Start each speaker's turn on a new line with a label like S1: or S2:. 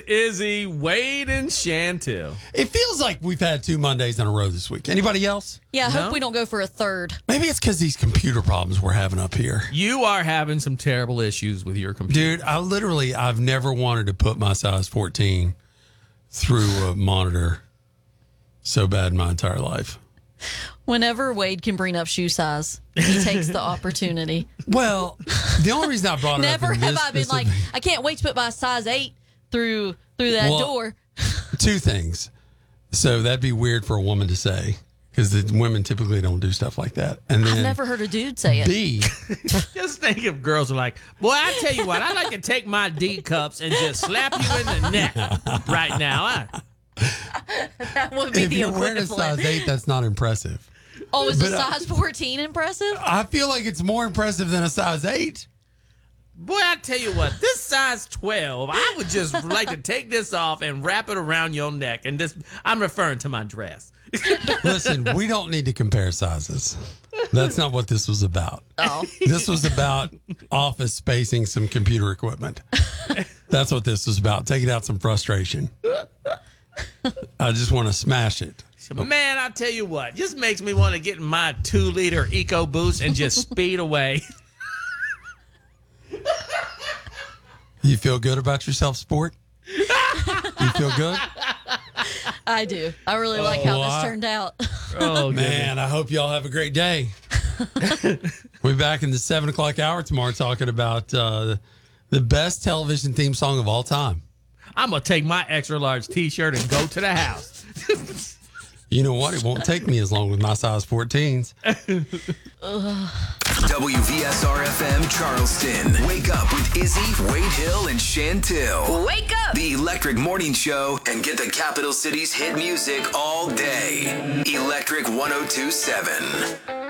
S1: Izzy, Wade, and Chantil.
S2: It feels like we've had 2 Mondays in a row this week. Anybody else?
S3: Yeah, I
S1: No?
S3: hope we don't go for a third.
S2: Maybe it's because these computer problems we're having up here.
S1: You are having some terrible issues with your computer.
S2: Dude, I've never wanted to put my size 14 through a monitor so bad in my entire life.
S3: Whenever Wade can bring up shoe size, he takes the opportunity.
S2: Well, the only reason I brought it
S3: Never
S2: up in
S3: have
S2: this
S3: I been like,
S2: specific-
S3: I can't wait to put my size 8 through that
S2: Well,
S3: door.
S2: 2 things. So that'd be weird for a woman to say because the women typically don't do stuff like that. And then
S3: I've never heard a dude say it.
S2: B,
S1: Just think if girls are like, boy, I tell you what, I like to take my D cups and just slap you in the neck right now.
S3: That would be
S2: if
S3: the
S2: you're wearing a
S3: equivalent.
S2: size 8, that's not impressive.
S3: Oh, is a
S2: But,
S3: size 14 impressive?
S2: I feel like it's more impressive than a size 8.
S1: Boy, I tell you what, this size 12, I would just like to take this off and wrap it around your neck. And this, I'm referring to my dress.
S2: Listen, we don't need to compare sizes. That's not what this was about.
S3: Oh.
S2: This was about office spacing some computer equipment. That's what this was about. Taking out some frustration. I just want to smash it.
S1: Man, I tell you what, just makes me want to get in my 2-liter EcoBoost and just speed away.
S2: You feel good about yourself, sport? You feel good?
S3: I do. I really like how
S2: I-
S3: this turned out.
S1: Oh,
S2: Man, I hope y'all have a great day. We'll be back in the 7 o'clock hour tomorrow talking about the best television theme song of all time.
S1: I'm going to take my extra large t-shirt and go to the house.
S2: You know what? It won't take me as long with my size 14s.
S4: WVSR FM Charleston. Wake up with Izzy, Wade Hill, and Chantil.
S5: Wake up!
S4: The Electric Morning Show, and get the capital city's hit music all day. Electric 102.7.